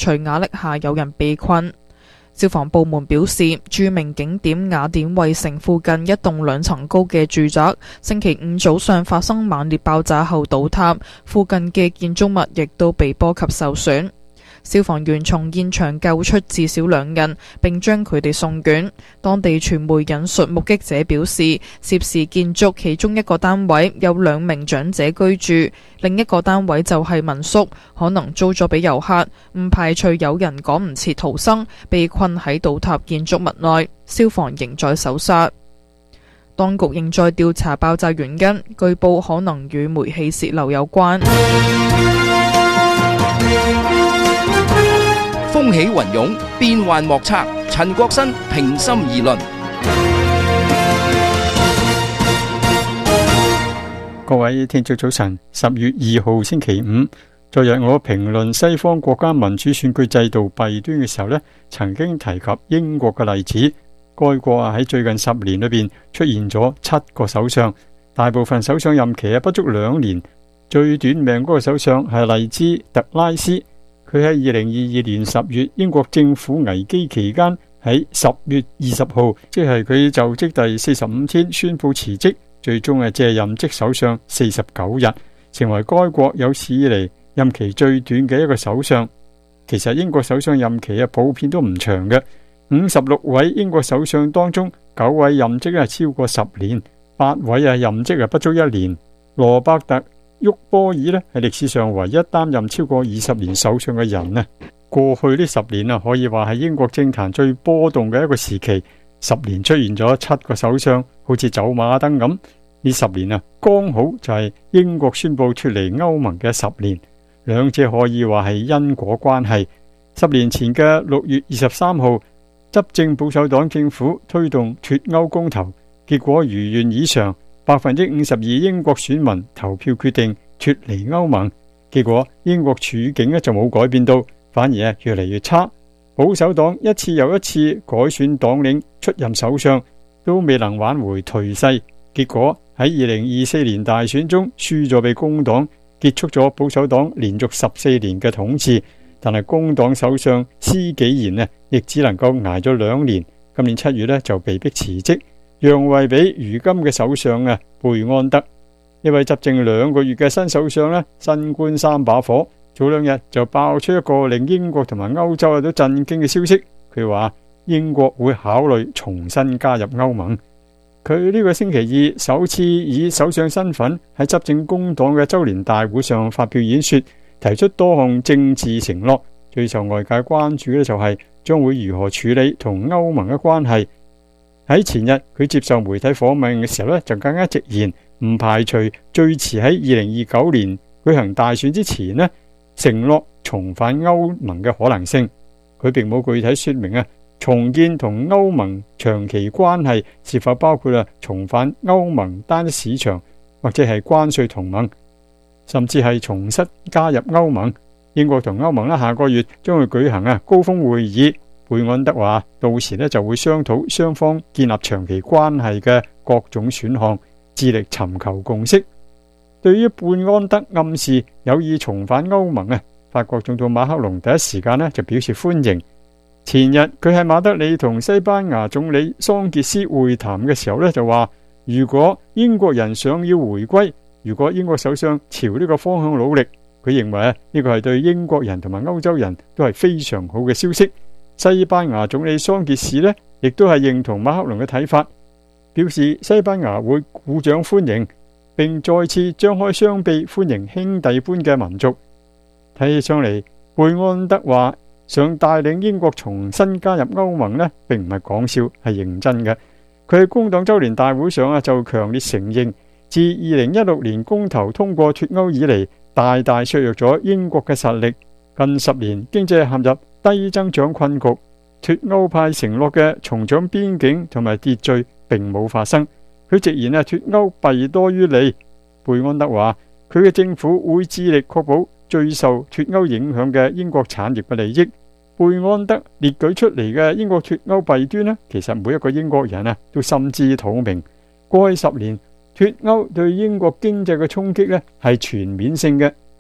除壓力下有人被困。消防部門表示，著名景點雅典衛城附近一棟2層高嘅住宅，星期五早上發生猛烈爆炸後倒塌，附近嘅建築物亦都被波及受損。消防員從現場救出至少2人，並將佢哋送院。當地傳媒引述目擊者表示，涉事建築其中一個單位有2名長者居住，另一個單位就係民宿，可能租咗俾遊客，唔排除有人趕唔切逃生，被困喺倒塌建築物內。消防仍在搜查，當局仍在調查爆炸原因，據報可能與煤氣洩漏有關。 風起雲湧，變幻莫測。陳國新平心而論。 各位聽眾早晨，10月2號星期五。昨日我評論西方國家民主選舉制度弊端嘅時候呢，曾經提及英國嘅例子。該國喺最近10年裏邊出現咗7個首相，大部分首相任期不足2年。最短命嗰個首相係麗茲特拉斯。佢喺2022年10月英國政府危機期間，喺10月20號，即係佢就職第45天宣布辭職，最終借任職首相49日，成為該國有史以嚟任期最短嘅一個首相。其實英國首相任期普遍都唔長嘅，56位英國首相當中9位任職超過10年，8位任職不足1年。羅伯特沃波爾係歷史上唯一擔任超過20年首相嘅人。過去呢10年可以話係英國政壇最波動嘅一個時期。10年出現咗7個首相，好似走馬燈咁。呢10年剛好就係英國宣布脫離歐盟嘅10年，兩者可以話係因果關係。10年前嘅6月23號，執政保守黨政府推動脫歐公投，結果如願以償。52%英國選民投票決定脫離歐盟，結果英國處境就冇改變到，反而越嚟越差。保守黨一次又一次改選黨領出任首相，都未能挽回頹勢。結果喺2024年大選中輸咗俾工黨，結束咗保守黨連續14年嘅統治。但係工黨首相施紀賢亦只能夠捱咗2年，今年7月就被迫辭職。讓位俾如今嘅首相貝安德，呢位執政2個月嘅新首相新冠3把火，早2日就爆出一個令英國同埋歐洲都震驚嘅消息。佢話英國會考慮重新加入歐盟。佢呢個星期2首次以首相身份喺執政工黨嘅周年大會上發表演說，提出多項政治承諾。最受外界關注嘅就係將會如何處理同歐盟嘅關係。喺前日佢接受媒體訪問嘅時候就更加直言唔排除最遲喺2029年舉行大選之前承諾重返歐盟嘅可能性。佢並冇具體說明重建同歐盟長期關係是否包括重返歐盟單一市場，或者係關稅同盟，甚至係重新加入歐盟。英國同歐盟下個月將會舉行高峰會議。貝安德話到時就會商討雙方建立長期關係嘅各種選項，致力尋求共識。對於貝安德暗示有意重返歐盟法國總統馬克龍第一時間就表示歡迎。前日佢喺馬德里同西班牙總理桑傑斯會談嘅時候就話，如果英國人想要回歸，如果英國首相朝呢個方向努力，佢認為呢個係對英國人同埋歐洲人都係非常好嘅消息。西班牙總理桑傑斯亦都係認同馬克龍嘅睇法，表示西班牙會鼓掌歡迎，並再次張開雙臂歡迎兄弟般嘅民族。睇起上嚟，貝安德話想帶領英國重新加入歐盟並唔係講笑，係認真嘅。佢喺工黨周年大會上就強烈承認，自2016年公投通過脫歐以嚟，大大削弱咗英國嘅實力。近10年經濟陷入低增長困局，脫歐派承諾嘅重掌邊境同埋秩序並冇發生。佢直言脫歐弊多於利。貝安德話佢嘅政府會致力確保最受脫歐影響嘅英國產業嘅利益。貝安德列舉出嚟嘅英國脫歐弊端其實每一個英國人都心知肚明。過去10年脫歐對英國經濟嘅衝擊係全面性嘅。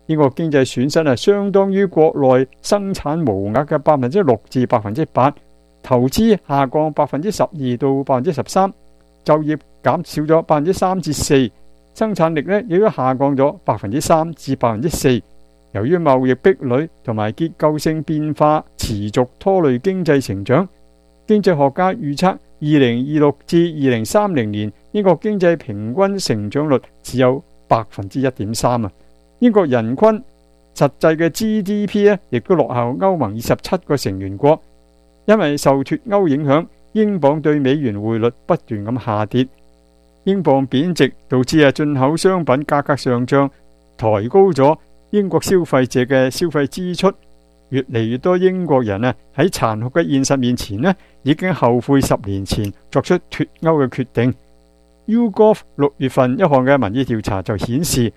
英國經濟損失相當於國內生產毛額嘅6%至8%，投資下降12%到13%，就業減少咗3%至4%，生產力亦都下降咗3%至4%。由於貿易壁壘同埋結構性變化持續拖累經濟成長，經濟學家預測2026至2030年英國經濟平均成長率只有1.3%。英國人均實際嘅 GDP 亦都落後歐盟27個成員國。因為受脫歐影響，英鎊對美元匯率不斷咁下跌，英鎊貶值導致進口商品價格上漲，抬高咗英國消費者嘅消費支出。越嚟越多英國人喺殘酷嘅現實面前已經後悔10年前作出脫歐嘅決定。YouGov 6月份一項嘅民意調查就顯示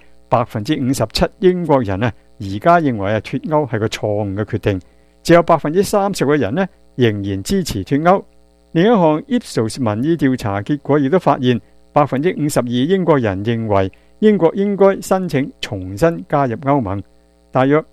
，57%英國人而家認為脫歐係個錯誤嘅決定，只有30%嘅人仍然支持脫歐。另一項 Ipsos 民意調查結果亦都發現，52%英國人認為英國應該申請重新加入歐盟。大約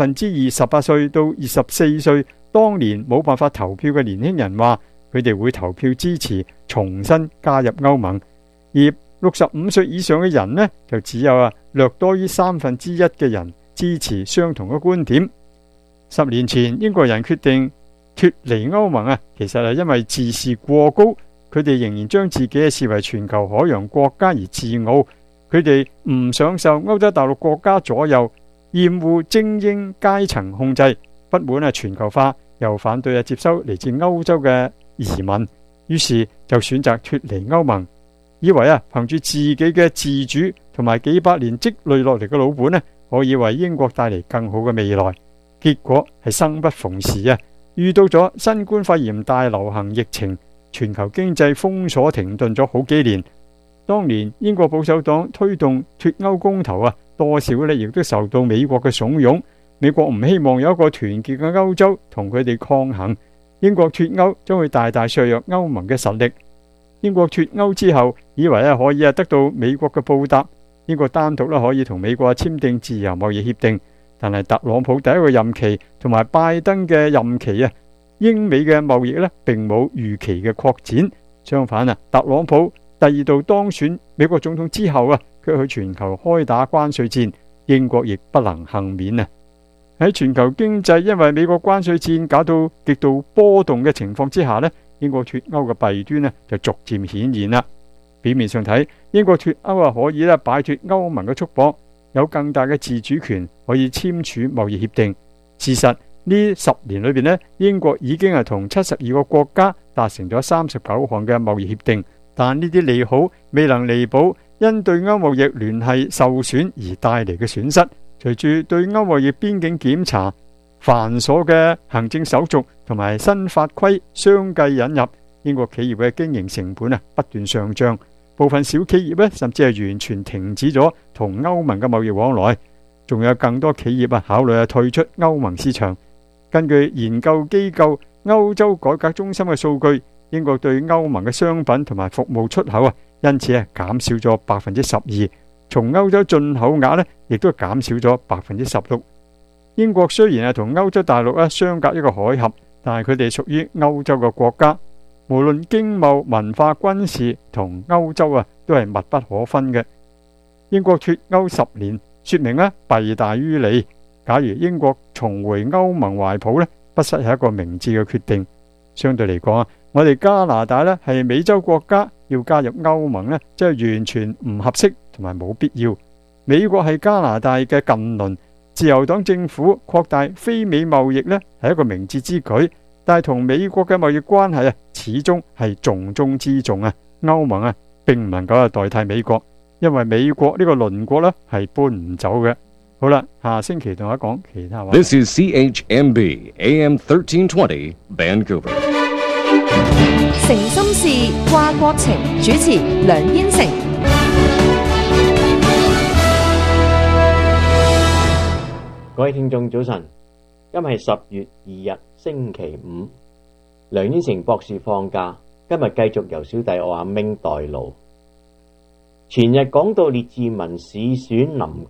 2/318歲到24歲當年冇辦法投票嘅年輕人話，佢哋會投票支持重新加入歐盟。而65歲以上嘅人就只有略多於1/3嘅人支持相同嘅觀點。10年前英國人決定脫離歐盟其實係因為自視過高，佢哋仍然將自己視為全球海洋國家而自傲，佢哋唔想受歐洲大陸國家左右，厭惡精英階層控制，不滿全球化，又反對接收嚟自歐洲嘅移民，於是就選擇脫離歐盟，以為憑住自己嘅自主同埋幾百年積累落嚟嘅老本可以為英國帶嚟更好嘅未來。結果係生不逢時遇到咗新冠肺炎大流行疫情，全球經濟封鎖停頓咗好幾年。當年英國保守黨推動脫歐公投多少亦都受到美國嘅慫恿。美國唔希望有一個團結嘅歐洲同佢哋抗衡，英國脫歐將會大大削弱歐盟嘅實力。英國脫歐之後，以為可以得到美國嘅報答，英國單獨可以同美國簽訂自由貿易協定。但係特朗普第一個任期同埋拜登嘅任期英美嘅貿易並冇預期嘅擴展。相反特朗普第二度當選美國總統之後佢去全球開打關稅戰，英國亦不能幸免喺全球經濟因為美國關稅戰搞到極度波動嘅情況之下英國脫歐嘅弊端就逐漸顯現啦。表面上睇，英國脫歐可以擺脫歐盟嘅束縛，有更大嘅自主權，可以簽署貿易協定。事實呢10年裏邊英國已經同72個國家達成咗39項嘅貿易協定，但呢啲利好未能彌補因對歐貿易聯繫受損而帶嚟嘅損失。隨住對歐貿易邊境檢查繁瑣嘅行政手續同埋新法規相繼引入，英國企業嘅經營成本不斷上漲，部分小企業甚至係完全停止咗同歐盟嘅貿易往來，仲有更多企業考慮退出歐盟市場。根據研究機構歐洲改革中心嘅數據，英國對歐盟嘅商品同埋服務出口因此減少咗12%，從歐洲進口額亦都減少咗16%。英國雖然同歐洲大陸相隔一個海峽，但係佢哋屬於歐洲嘅國家，無論經貿、文化、軍事同歐洲都係密不可分嘅。英國脫歐10年，說明弊大於利。假如英國重回歐盟懷抱不失係一個明智嘅決定。相對嚟講我哋加拿大係美洲國家，要加入歐盟即係完全唔合適同埋冇必要。美國係加拿大嘅近鄰，自由黨政府擴大非美貿易係一個明智之舉，但係同美國嘅貿易關係始終係重中之重歐盟並唔能夠代替美國，因為美國呢個鄰國係搬唔走嘅。好啦，下星期同我講其他話。 This is CHMB AM 1320 Vancouver。 誠心事，掛國情，主持梁燕成。 各位聽眾早晨，今日係10月2日星期五，梁燕成博士放假，今日繼續由小弟我阿明代勞。前日講到列治文市選臨近，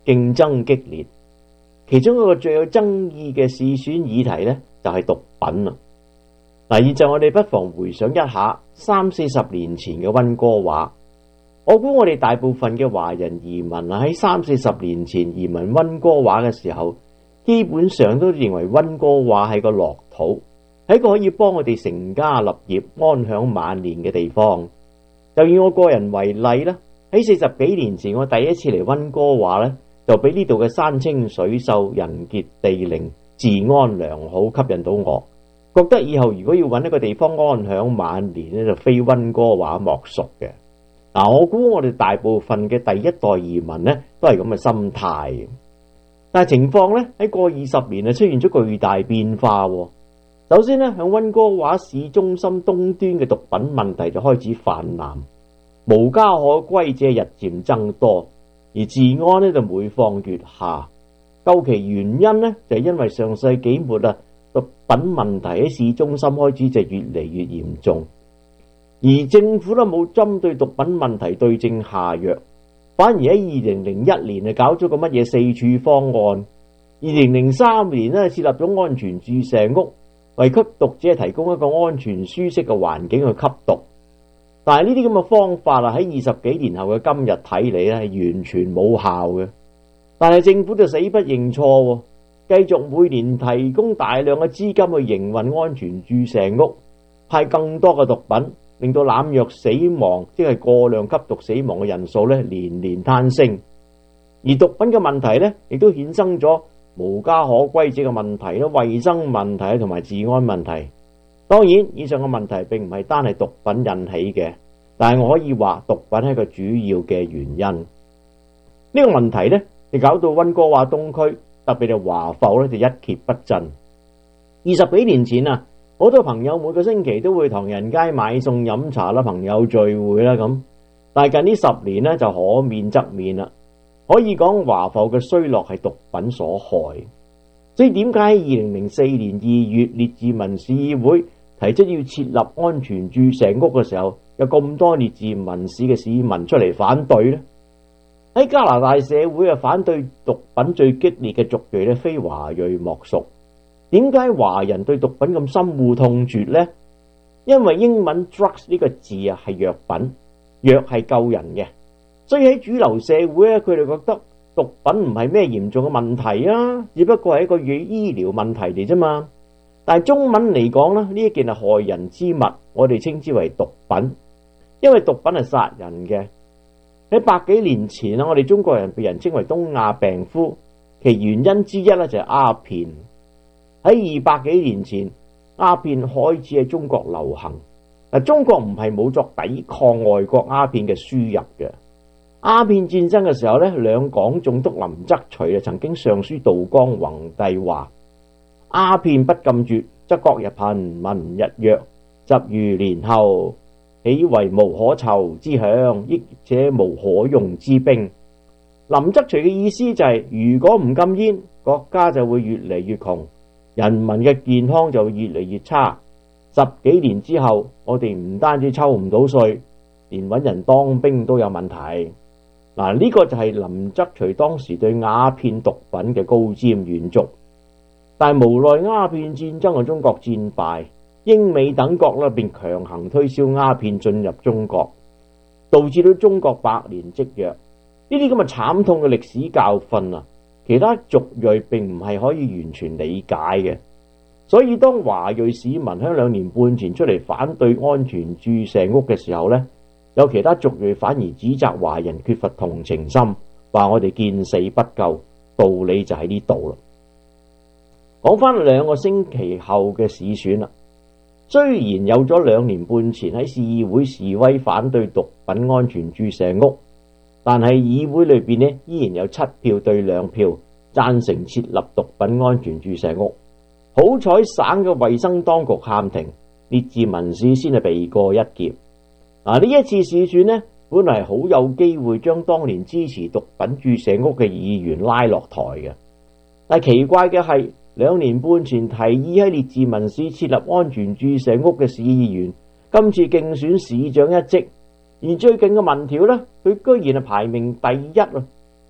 競爭激烈。其中一個最有爭議嘅試選議題呢，就係毒品啦。嗱，現在我哋不妨回想一下30-40年前嘅溫哥華。我估我哋大部分嘅華人移民喺30-40年前移民溫哥華嘅時候，基本上都認為溫哥華係個樂土，係一個可以幫我哋成家立業、安享晚年嘅地方。就以我個人為例啦，喺40幾年前我第一次嚟溫哥華呢，就俾呢度嘅山清水秀、人傑地靈、治安良好吸引到我，覺得以後如果要揾一個地方安享晚年呢，就非溫哥華莫屬嘅。嗱，我估我哋大部分嘅第一代移民呢，都係咁嘅心態。但係情況呢，喺過20年出現咗巨大變化。首先呢，響溫哥華市中心東端嘅毒品問題就開始泛濫，無家可歸者日漸增多，而治安呢就每況愈下。究其原因呢，就係因為上世紀末毒品問題喺市中心開始就越嚟越嚴重。而政府都冇針對毒品問題對症下藥，反而喺2001年搞咗個乜嘢4處方案。2003年設立咗安全注射屋，為吸毒者提供一個安全舒適嘅環境去吸毒。但係呢啲咁嘅方法喺20幾年後嘅今日睇嚟係完全冇效嘅。但係政府就死不認錯，繼續每年提供大量嘅資金去營運安全注射屋，派更多嘅毒品，令到濫藥死亡，即係過量吸毒死亡嘅人數年年攀升。而毒品嘅問題亦都衍生咗無家可歸者嘅問題啦、衛生問題同埋治安問題。當然，以上嘅問題並唔係單係毒品引起嘅，但係我可以話毒品係一個主要嘅原因。呢個問題就搞到溫哥華東區，特別係華埠就一蹶不振。20幾年前好多朋友每個星期都會唐人街買餸飲茶啦、朋友聚會啦咁，但係近呢10年就可免則免啦。可以講華埠嘅衰落係毒品所害。所以點解喺2004年2月列治文市議會提出要設立安全注射屋嘅時候，有咁多列治文市嘅市民出嚟反對呢？喺加拿大社會反對毒品最激烈嘅族裔非華裔莫屬。點解華人對毒品咁深惡痛絕呢？因為英文 drugs 呢個字係藥品，藥係救人嘅，所以喺主流社會佢哋覺得毒品唔係咩嚴重嘅問題啊，只不過係一個醫療問題嚟啫嘛。但係中文嚟講呢一件係害人之物，我哋稱之為毒品，因為毒品係殺人嘅。喺百幾年前我哋中國人被人稱為東亞病夫，其原因之一就係鴉片。喺200幾年前，鴉片開始喺中國流行。中國唔係冇作抵抗外國鴉片嘅輸入嘅。鴉片戰爭嘅時候兩廣總督林則徐曾經上書道光皇帝話：鴉片不禁絕，則國日貧，民日弱。10餘年後，豈為無可籌之饗，益者無可用之兵。林則徐嘅意思就係，如果唔禁煙，國家就會越嚟越窮，人民嘅健康就會越嚟越差。10幾年之後，我哋唔單止抽唔到稅，連揾人當兵都有問題。嗱，呢個就係林則徐當時對鴉片毒品嘅高瞻遠矚。但係無奈鴉片戰爭嘅中國戰敗，英美等國便強行推銷鴉片進入中國，導致到中國百年積弱。呢啲咁嘅慘痛嘅歷史教訓其他族裔並唔係可以完全理解嘅。所以當華裔市民喺2年半前出嚟反對安全注射屋嘅時候有其他族裔反而指責華人缺乏同情心，話我哋見死不救。道理就喺呢度啦。講翻2個星期後嘅市選啦，雖然有咗2年半前喺市議會示威反對毒品安全注射屋，但係議會裏邊依然有7票對2票贊成設立毒品安全注射屋。好彩省嘅衛生當局喊停，列治文市先係避過一劫。呢一次市選本來好有機會將當年支持毒品注射屋嘅議員拉落台嘅，但奇怪嘅係2年半前提議喺列治文市設立安全注射屋嘅市議員，今次競選市長一職，而最近嘅民調佢居然係排名第1，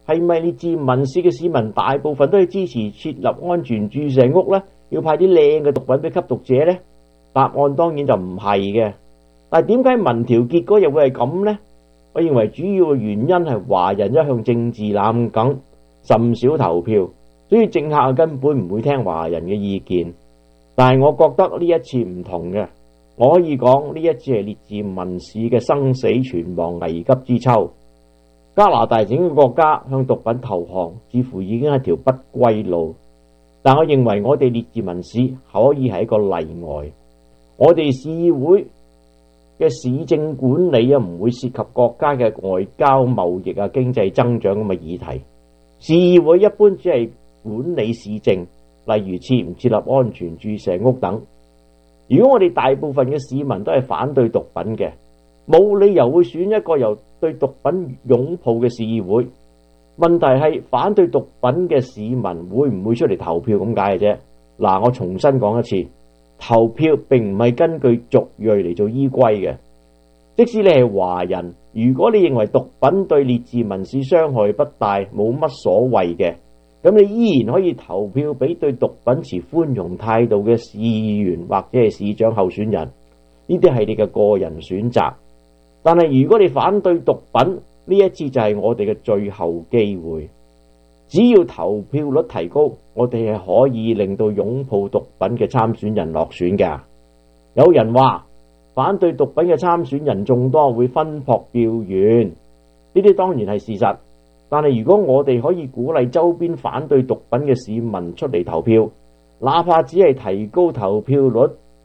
係咪列治文市嘅市民大部分都係支持設立安全注射屋呢？要派啲靚嘅毒品俾吸毒者呢？答案當然就唔係嘅。但係點解民調結果又會係咁呢？我認為主要嘅原因係華人一向政治冷感，甚少投票，所以政客根本唔會聽華人嘅意見。但係我覺得呢一次唔同嘅，我可以講呢一次係列治文市嘅生死存亡危急之秋。加拿大整個國家向毒品投降，似乎已經係條不歸路。但我認為我哋列治文市可以係一個例外。我哋市議會嘅市政管理唔會涉及國家嘅外交、貿易啊、經濟增長咁嘅議題。市議會一般只係管理市政，例如設唔設立安全注射屋等。如果我哋大部分嘅市民都係反對毒品嘅，冇理由會選一個由對毒品擁抱嘅市議會。問題係反對毒品嘅市民會唔會出嚟投票咁解嘅啫。嗱，我重新講一次，投票並唔係根據族裔嚟做依歸嘅。即使你係華人，如果你認為毒品對列治文市傷害不大，冇乜所謂嘅，咁你依然可以投票俾對毒品持寬容態度嘅市議員或者係市長候選人。呢啲係你嘅個人選擇。但係如果你反對毒品，呢一次就係我哋嘅最後機會。只要投票率提高，我哋係可以令到擁抱毒品嘅參選人落選㗎。有人話反對毒品嘅參選人眾多，會分薄票源，呢啲當然係事實。但係如果我哋可以鼓勵周邊反對毒品嘅市民出嚟投票，哪怕只係提高投票率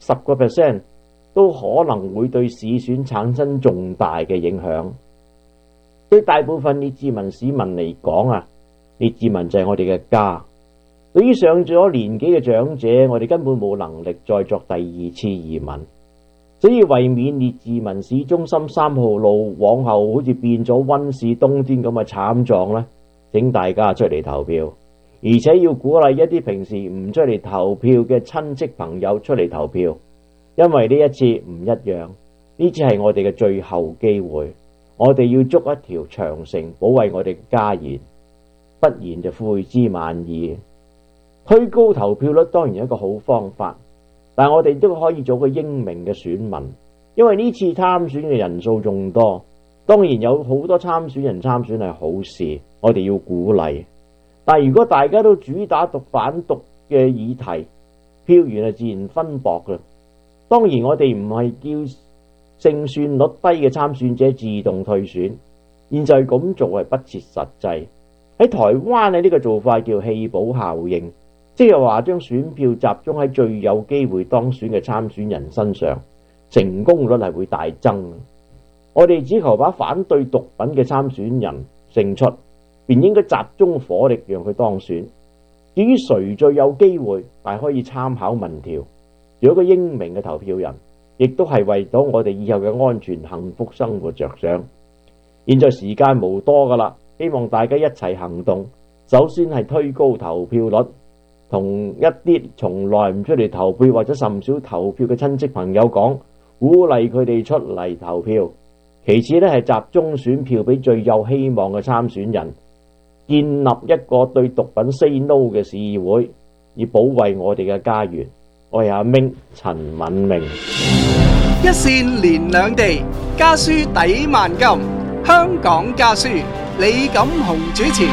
10%，都可能會對市選產生重大嘅影響。對大部分列治文市民嚟講列治文就係我哋嘅家。對於上咗年紀嘅長者，我哋根本冇能力再作第二次移民，所以為免列治文市中心3號路往後好似變咗溫氏冬天咁嘅慘狀呢，請大家出嚟投票，而且要鼓勵一啲平時唔出嚟投票嘅親戚朋友出嚟投票，因為呢一次唔一樣，呢次係我哋嘅最後機會。我哋要築一條長城，保衛我哋嘅家園，不然就悔之晚矣。推高投票率當然係一個好方法，但我哋都可以做個英明嘅選民，因為呢次參選嘅人數眾多，當然有好多參選人參選係好事，我哋要鼓勵。但如果大家都主打反毒嘅議題，票源係自然分薄嘅。當然我哋唔係叫勝算率低嘅參選者自動退選，現在咁做係不切實際。喺台灣呢個做法叫棄保效應，即係話將選票集中喺最有機會當選嘅參選人身上，成功率係會大增。我哋只求把反對毒品嘅參選人勝出，便應該集中火力讓佢當選。至於誰最有機會，大可以參考民調，做一個英明嘅投票人，亦都係為咗我哋以後嘅安全幸福生活着想。現在時間無多噶啦，希望大家一齊行動。首先係推高投票率，同一啲從來唔出嚟投票或者甚少投票嘅親戚朋友講，鼓勵佢哋出嚟投票。其次呢係集中選票俾最有希望嘅參選人，建立一個對毒品 say no 嘅市議會，以保衛我哋嘅家園。我係阿明陳敏明。 一線連兩地，家書抵萬金。香港家書，李錦雄主持。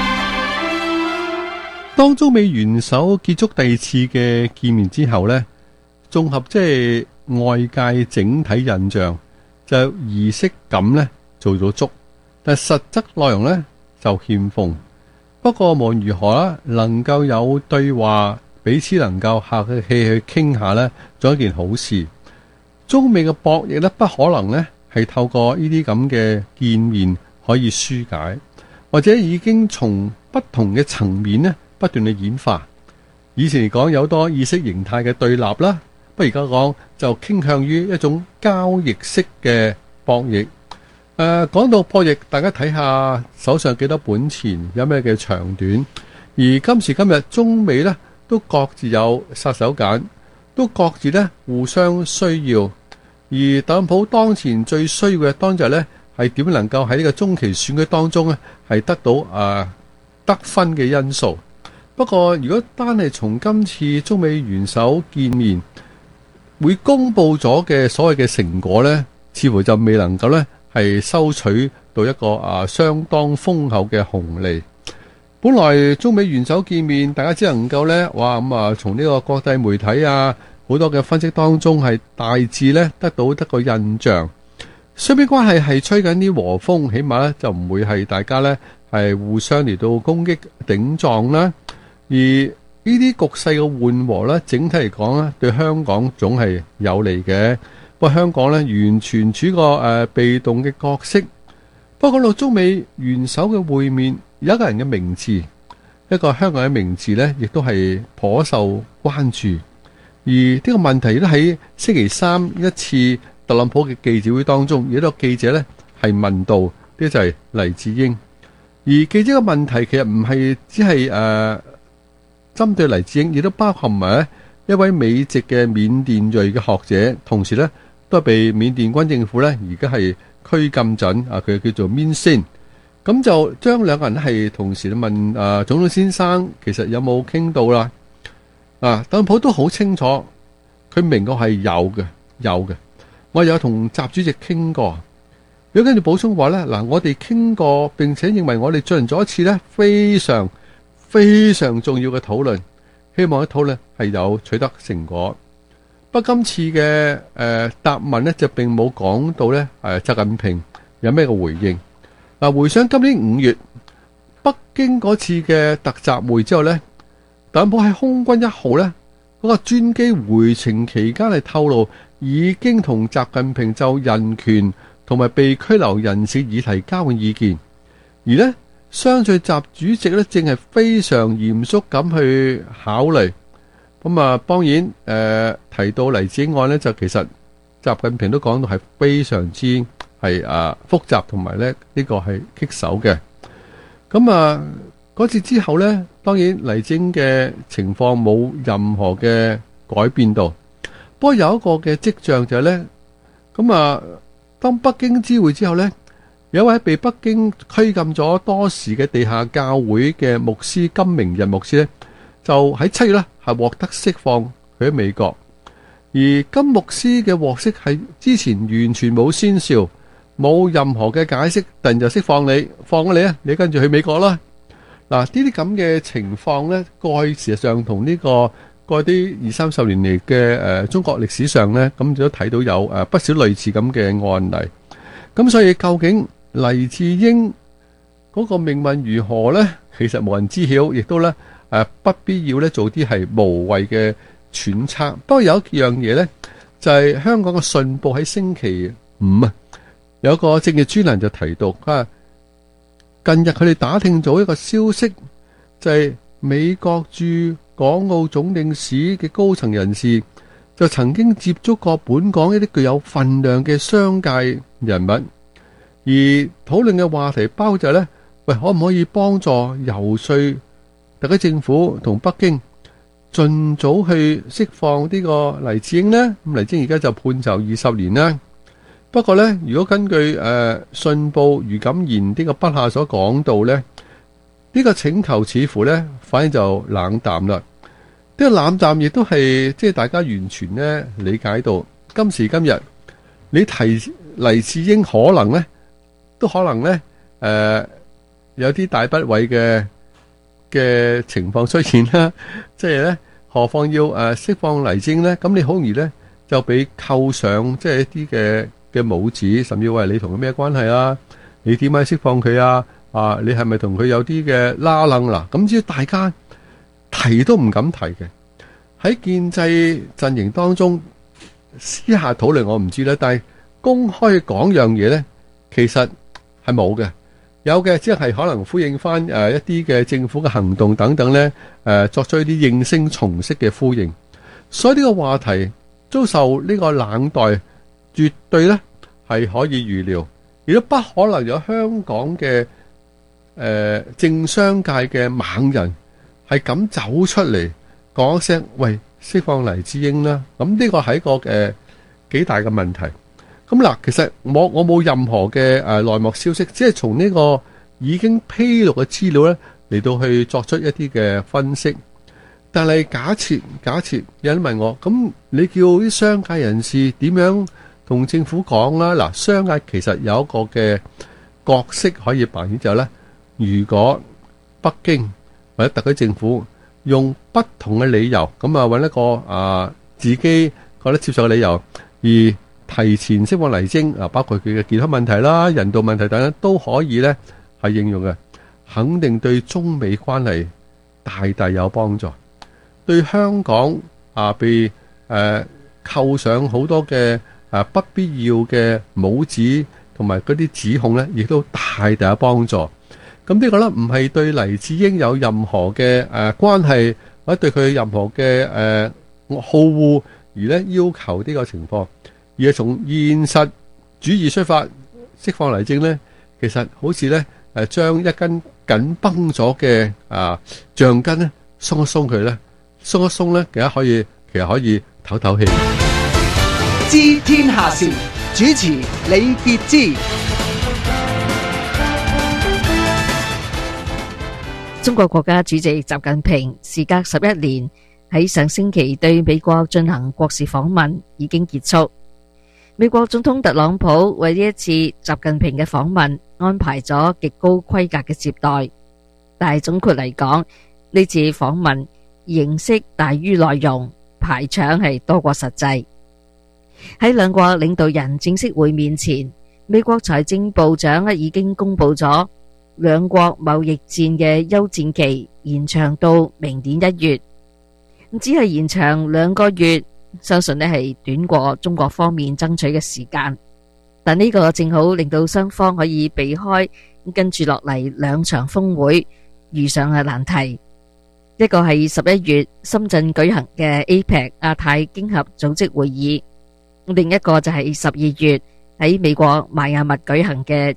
當中美元首結束第二次嘅見面之後呢，綜合即係外界整體印象，就儀式感呢做咗足，但實質內容呢就欠奉。不過無論如何啦，能夠有對話，彼此能夠客氣去傾下呢，做一件好事。中美嘅博弈呢，不可能呢係透過呢啲咁嘅見面可以紓解，或者已經從不同嘅層面呢不斷去演化。以前嚟講有多意識形態嘅對立啦，不過而家講就傾向於一種交易式嘅博弈。講到博弈，大家睇下手上幾多本錢，有咩嘅長短。而今時今日中美呢都各自有殺手鐧，都各自呢互相需要。而特朗普當前最需要嘅當就係呢， 係點能夠喺呢個中期選舉當中咧係得到得分嘅因素。不過如果單係從今次中美元首見面會公布咗嘅所謂嘅成果咧，似乎就未能夠咧係收取到一個相當豐厚嘅紅利。本來中美元首見面，大家只能夠咧從呢個國際媒體好多嘅分析當中係大致咧得個印象。雙邊關係係吹緊啲和風，起碼咧就唔會係大家咧係互相嚟到攻擊頂撞啦。而呢啲局勢嘅緩和咧，整體嚟講咧，對香港總係有利嘅。不過香港咧完全處個被動嘅角色。不過講到中美元首嘅會面，有一個人嘅名字，一個香港嘅名字咧，亦都係頗受關注。而呢個問題都喺星期三一次特朗普嘅記者會當中，有一個記者咧係問到，呢就係黎智英。而記者嘅問題其實唔係只係針對黎智英，亦都包含埋一位美籍嘅緬甸裔嘅學者，同時咧都係被緬甸軍政府咧而家係拘禁緊，佢叫做 Min Sin。咁就將兩個人係同時問總統先生，其實有冇傾到啦？特朗普都好清楚，佢明確係有嘅。我有同習主席傾過，如果跟住補充話咧，我哋傾過，並且認為我哋進行咗一次咧非常非常重要嘅討論，希望啲討論係有取得成果。不過今次嘅答問咧就並冇講到咧習近平有咩嘅回應。回想今年5月北京嗰次嘅特集會之後咧，特朗普喺空軍1號咧嗰個專機回程期間係透露，已經同習近平就人權同埋被拘留人士議題交換意見，而咧相信習主席咧正係非常嚴肅咁去考慮。咁當然提到黎智英案咧，就其實習近平都講到係非常之係複雜，同埋咧呢個係棘手嘅。咁嗰次之後咧，當然黎智英嘅情況冇任何嘅改變到。不過有一個嘅跡象就係咧，當北京知會之後咧，有一位被北京拘禁咗多時嘅地下教會嘅牧師金明日牧師咧，就喺7月咧係獲得釋放，佢喺美國。而金牧師嘅獲釋係之前完全冇先兆，冇任何嘅解釋，突然就釋放你，放咗你啊，你跟住去美國啦。呢啲咁嘅情況咧，過去事實上同呢個過去啲20-30年嚟嘅中國歷史上咧，咁都睇到有不少類似咁嘅案例。咁所以究竟黎智英嗰個命運如何咧？其實無人知曉，亦都咧不必要咧做啲係無謂嘅揣測。不過有一樣嘢咧，就係香港嘅信報喺星期5有個政治專欄就提到，近日佢哋打聽咗一個消息，就係美國駐港澳總領事嘅高層人士就曾經接觸過本港一啲具有份量嘅商界人物，而討論嘅話題包括就係咧，可唔可以幫助游說特區政府同北京盡早去釋放呢個黎智英呢？咁黎智英而家就判囚20年啦。不過咧，如果根據信報余錦賢呢個筆下所講到咧，呢個請求似乎咧反而就冷淡啦。呢個冷淡亦都係即係大家完全咧理解到，今時今日你提黎智英可能咧都可能咧有啲大不韙嘅情況出現啦。即係咧，何況要釋放黎智英咧，咁你好容易咧就俾扣上即係一啲嘅帽子，甚至話你同佢咩關係啊？你點解釋放佢啊？你係咪同佢有啲嘅拉楞啦？咁只要大家提都唔敢提嘅，喺建制陣營當中私下討論我唔知啦，但係公開講樣嘢咧，其實係冇嘅。有嘅只係可能呼應翻一啲嘅政府嘅行動等等咧，作出一啲應聲蟲式嘅呼應。所以呢個話題遭受呢個冷待，絕對咧係可以預料，亦都不可能有香港嘅政商界嘅猛人係咁走出嚟講一聲，喂，釋放黎智英啦！咁呢個係一個幾大嘅問題。 咁嗱，其實我冇任何嘅內幕消息，只係從呢個已經披露嘅資料咧嚟到去作出一啲嘅分析。但係假設有人問我，咁你叫啲商界人士點樣同政府講啦？嗱，商界其實有一個嘅角色可以扮演，就係咧，如果北京或者特區政府用不同嘅理由，咁啊揾一個自己覺得接受嘅理由，而提前釋放黎晶包括佢嘅健康問題啦、人道問題等等都可以咧係應用嘅，肯定對中美關係大大有幫助。對香港被扣上好多嘅不必要嘅帽子同埋嗰啲指控咧，亦都大大有幫助。咁呢個咧唔係對黎智英有任何嘅關係，或者對佢任何嘅好惡而咧要求呢個情況，而係從現實主義出發釋放黎晶咧，其實好似咧將一根緊繃咗嘅橡筋咧鬆一鬆佢咧，鬆一鬆咧，其實可以唞唞氣。 知天下事，主持李傑之。 中國國家主席習近平時隔11年喺上星期對美國進行國事訪問已經結束。美國總統特朗普為呢一次習近平嘅訪問安排咗極高規格嘅接待，但係總括嚟講，呢次訪問形式大於內容，排場係多過實際。喺兩國領導人正式會面前，美國財政部長已經公布咗兩國貿易戰嘅休戰期延長到明年1月，只係延長2個月，相信係短過中國方面爭取嘅時間。但呢個正好令到雙方可以避開跟住落嚟2場峰會遇上嘅難題。一個係11月深圳舉行嘅 APEC 亞太經合組織會議，另一個就係12月喺美國邁阿密舉行嘅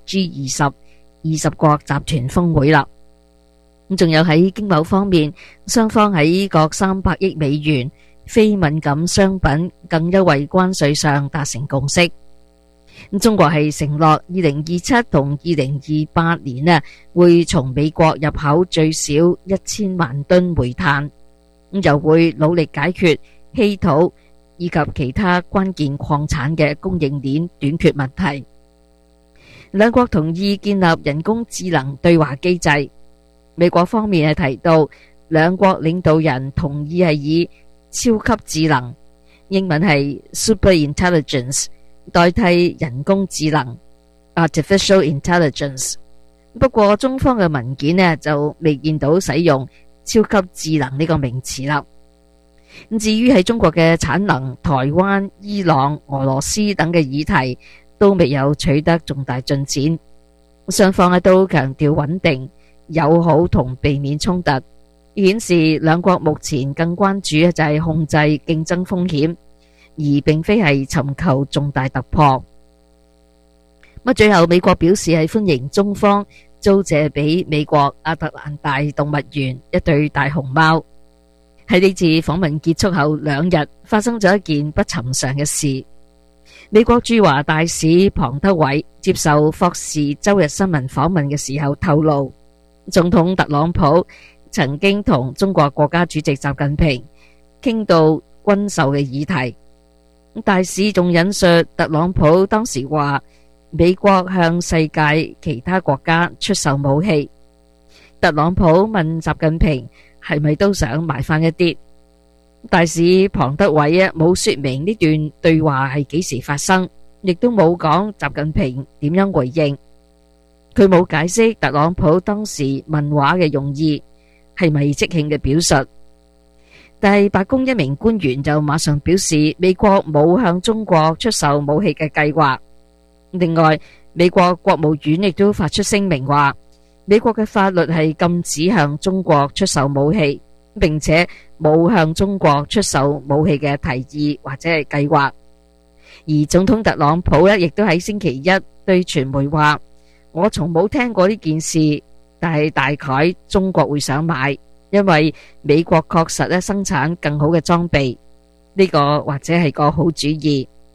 G20 國集團峰會啦。咁仲有喺經貿方面，雙方喺各300億美元非敏感商品更優惠關稅上達成共識。中國係承諾2027同2028年會從美國入口最少1000萬噸煤炭，又會努力解決稀土以及其他關鍵礦產嘅供應鏈短缺問題。兩國同意建立人工智能對話機制。美國方面係提到，兩國領導人同意係以超級智能，英文係 Super Intelligence， 代替人工智能 Artificial Intelligence。不過中方嘅文件就未見到使用超級智能呢個名詞啦。至於喺中國嘅產能、台灣、伊朗、俄羅斯等嘅議題都未有取得重大進展，雙方都強調穩定、友好同避免衝突，顯示兩國目前更關注就係控制競爭風險，而並非係尋求重大突破。最後美國表示係歡迎中方租借俾美國亞特蘭大動物園一對大熊貓。喺呢次訪問結束後2日，發生咗一件不尋常嘅事。美國駐華大使龐德偉接受霍士周日新聞訪問嘅時候透露，總統特朗普曾經同中國國家主席習近平傾到軍售嘅議題。大使仲引述特朗普當時話，美國向世界其他國家出售武器。特朗普問習近平係咪都想買翻一啲？大使龐德偉冇說明呢段對話係幾時發生，亦都冇講習近平點樣回應。佢冇解釋特朗普當時問話嘅用意係咪即興嘅表述。但係白宮一名官員就馬上表示，美國冇向中國出售武器嘅計劃。另外，美國國務院亦都發出聲明話，美國嘅法律係禁止向中國出售武器，並且冇向中國出售武器嘅提議或者係計劃。而總統特朗普亦都喺星期一對傳媒話，我從冇聽過呢件事，但係大概中國會想買，因為美國確實生產更好嘅裝備，呢個或者係個好主意。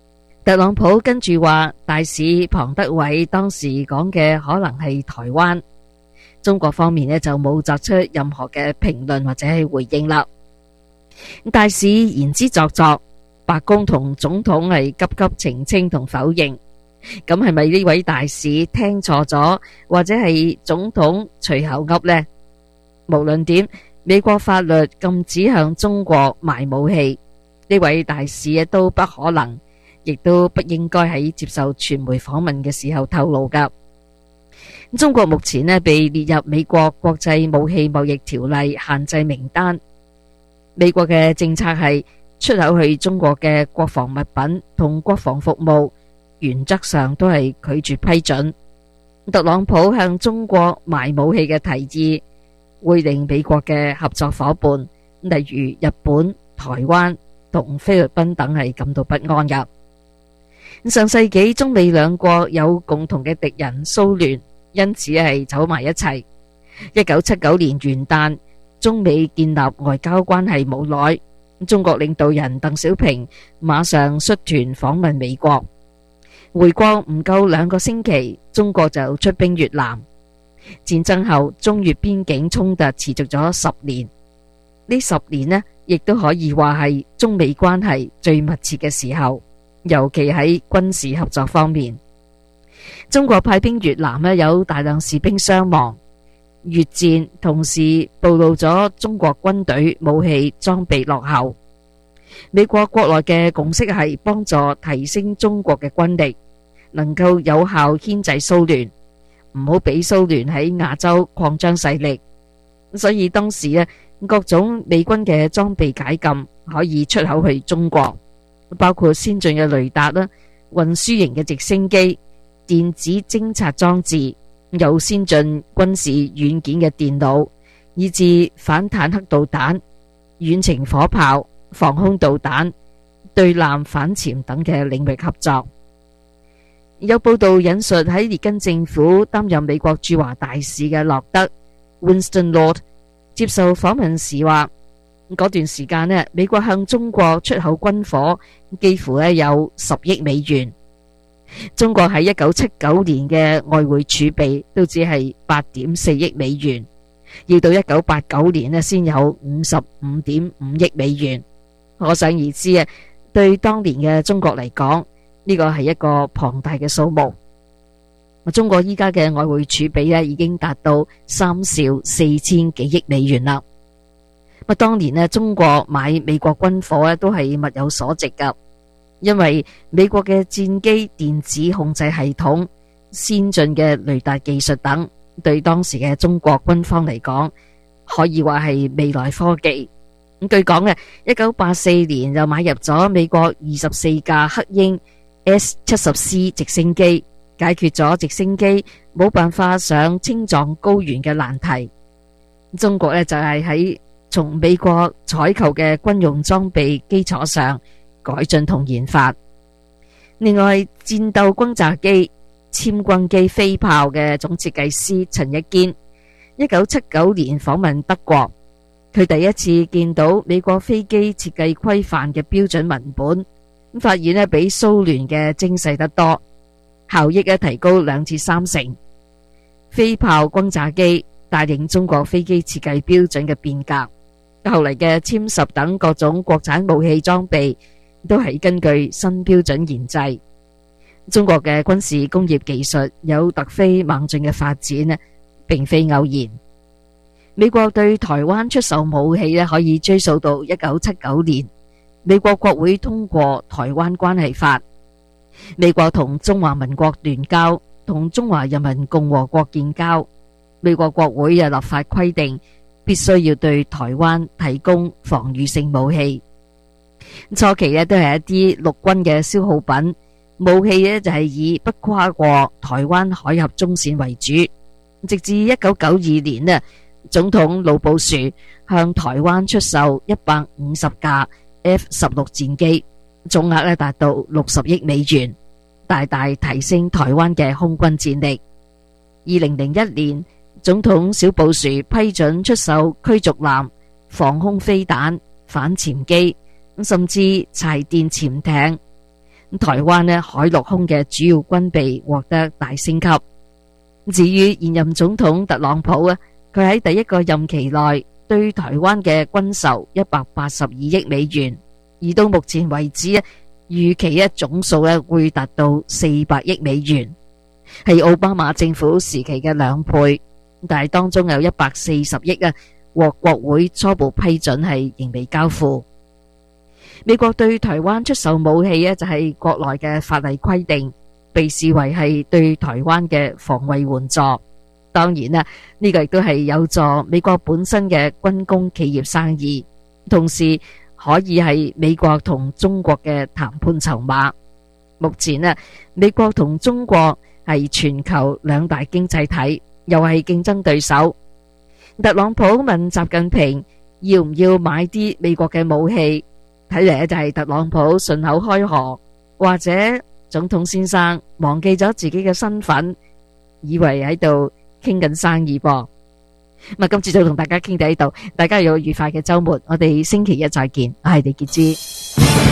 特朗普跟住話，大使龐德偉當時講嘅可能係台灣。中國方面呢就冇作出任何嘅評論或者係回應啦。大使言之鑿鑿，白宮同總統係急急澄清同否認。咁係咪呢位大使聽錯咗，或者係總統隨口噏呢？無論點，美國法律禁止向中國賣武器，呢位大使都不可能，亦都不應該喺接受傳媒訪問嘅時候透露噶。中國目前被列入美國國際武器貿易條例限制名單。美國嘅政策係出口去中國嘅國防物品同國防服務，原則上都係拒絕批准。特朗普向中國賣武器嘅提議，會令美國嘅合作夥伴，例如日本、台灣同菲律賓等係感到不安噶。上世紀中美兩國有共同嘅敵人蘇聯，因此係走埋一齊。1979年元旦，中美建立外交關係冇耐，中國領導人鄧小平馬上率團訪問美國。回國唔夠2個星期，中國就出兵越南。戰爭後，中越邊境衝突持續咗10年。呢10年亦都可以話係中美關係最密切嘅時候，尤其喺軍事合作方面。中國派兵越南有大量士兵傷亡。越戰同時暴露咗中國軍隊武器裝備落後。美國國內嘅共識係幫助提升中國嘅軍力，能夠有效牽制蘇聯，唔好俾蘇聯喺亞洲擴張勢力。所以當時各種美軍嘅裝備解禁，可以出口去中國，包括先進嘅雷達啦、運輸型嘅直升機、電子偵察裝置、有先進軍事軟件嘅電腦，以至反坦克導彈、遠程火炮、防空導彈、對艦反潛等嘅領域合作。有報道引述喺列根政府擔任美國駐華大使嘅洛德 Winston Lord 接受訪問時話，嗰段時間美國向中國出口軍火幾乎有10億美元。中國喺1979年嘅外匯儲備都只係8.4億美元，要到1989年先有55.5億美元。可想而知對當年嘅中國嚟講，呢個係一個龐大嘅數目。中國依家嘅外匯儲備已經達到3兆4000幾億美元啦。當年中國買美國軍火都係物有所值噶。因為美國嘅戰機電子控制系統、先進嘅雷達技術等，對當時嘅中國軍方嚟講，可以話係未來科技。據講1984年就買入咗美國24架黑鷹 S-70C 直升機，解決咗直升機冇辦法上青藏高原嘅難題。中國就係喺從美國採購嘅軍用裝備基礎上改進同研發。另外，戰鬥轟炸機、殲轟機飛炮嘅總設計師陳一堅1979年訪問德國，佢第一次見到美國飛機設計規範嘅標準文本，發現比蘇聯嘅精細得多，效益提高2至3成。飛炮轟炸機帶領中國飛機設計標準嘅變革，後嚟嘅殲10等各種國產武器裝備都係根據新標準研製。中國嘅軍事工業技術有突飛猛進嘅發展，並非偶然。美國對台灣出售武器可以追溯到1979年，美國國會通過《台灣關係法》，美國同中華民國斷交，同中華人民共和國建交，美國國會立法規定必須要對台灣提供防禦性武器。初期都係一啲陸軍嘅消耗品，武器就係以不跨過台灣海峽中線為主。直至1992年總統老布殊向台灣出售150架 F-16 戰機，總額達到60億美元，大大提升台灣嘅空軍戰力。2001年，總統小布殊批准出售驅逐艦、防空飛彈、反潛機，甚至柴電潛艇。 台灣呢海陸空嘅主要軍備獲得大升級。至於現任總統特朗普啊，佢喺第一個任期內對台灣嘅軍售182億美元，而到目前為止預期總數會達到400億美元，係奧巴馬政府時期嘅2倍。但係當中有140億獲國會初步批准，係仍未交付。美國對台灣出售武器就係國內嘅法例規定，被視為係對台灣嘅防衛援助。當然啦，呢個亦都係有助美國本身嘅軍工企業生意，同時可以係美國同中國嘅談判籌碼。目前美國同中國係全球2大經濟體，又係競爭對手。特朗普問習近平要唔要買啲美國嘅武器，睇嚟就係特朗普順口開河，或者總統先生忘記咗自己嘅身份，以為喺度傾緊生意噃。今次就同大家傾到呢度，大家有個愉快嘅周末，我哋星期一再見，我係李潔芝。